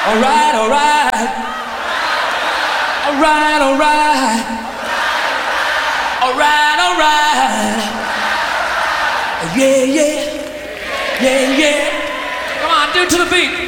Alright, alright. Alright, alright. Alright, alright. Yeah, yeah. Yeah, yeah. Come on, do it to the beat.